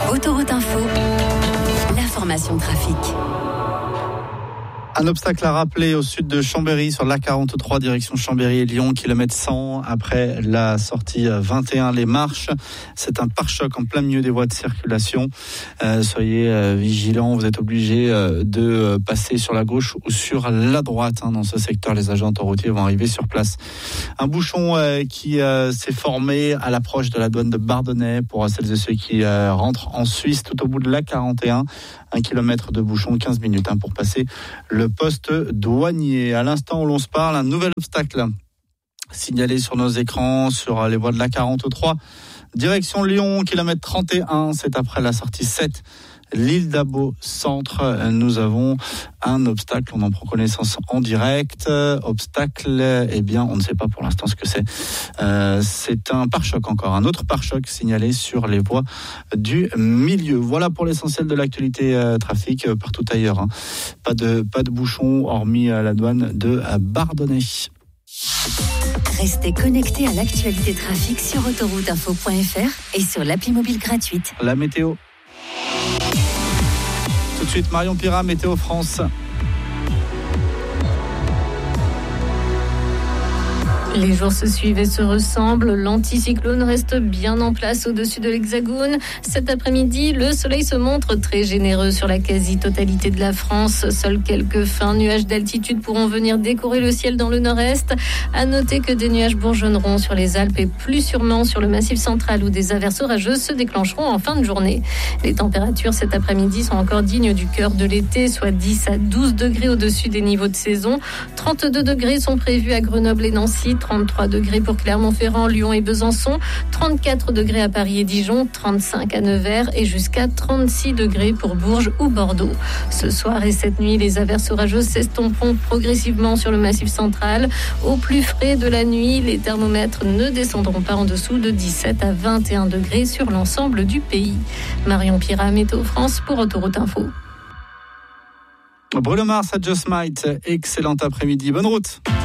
Autoroute Info, l'information trafic. Un obstacle à rappeler au sud de Chambéry sur l'A43 direction Chambéry et Lyon, kilomètre 100 après la sortie 21 Les Marches. C'est un pare-choc en plein milieu des voies de circulation. Soyez vigilants, vous êtes obligés de passer sur la gauche ou sur la droite. Dans ce secteur, les agents autoroutiers vont arriver sur place. Un bouchon qui s'est formé à l'approche de la douane de Bardonnay pour celles et ceux qui rentrent en Suisse tout au bout de l'A41. 1 kilomètre de bouchon, 15 minutes pour passer le poste douanier. À l'instant où l'on se parle, un nouvel obstacle signalé sur nos écrans, sur les voies de l'A43. Direction Lyon, kilomètre 31, c'est après la sortie 7. L'île d'Abo Centre, nous avons un obstacle, on en prend connaissance en direct. Obstacle, on ne sait pas pour l'instant ce que c'est. C'est un pare-choc encore, un autre pare-choc signalé sur les voies du milieu. Voilà pour l'essentiel de l'actualité trafic partout ailleurs. Pas de bouchon hormis la douane de Bardonnay. Restez connectés à l'actualité trafic sur autorouteinfo.fr et sur l'appli mobile gratuite. La météo. Tout de suite, Marion Pirat, Météo France. Les jours se suivent et se ressemblent. L'anticyclone reste bien en place au-dessus de l'Hexagone. Cet après-midi, le soleil se montre très généreux sur la quasi-totalité de la France. Seuls quelques fins nuages d'altitude pourront venir décorer le ciel dans le nord-est. À noter que des nuages bourgeonneront sur les Alpes et plus sûrement sur le Massif central où des averses orageuses se déclencheront en fin de journée. Les températures cet après-midi sont encore dignes du cœur de l'été, soit 10 à 12 degrés au-dessus des niveaux de saison. 32 degrés sont prévus à Grenoble et Nancy. 33 degrés pour Clermont-Ferrand, Lyon et Besançon, 34 degrés à Paris et Dijon, 35 à Nevers et jusqu'à 36 degrés pour Bourges ou Bordeaux. Ce soir et cette nuit, les averses orageuses s'estomperont progressivement sur le Massif central. Au plus frais de la nuit, les thermomètres ne descendront pas en dessous de 17 à 21 degrés sur l'ensemble du pays. Marion Pirat, Météo France pour Autoroute Info. Bruno Mars à Just Might, excellent après-midi, bonne route.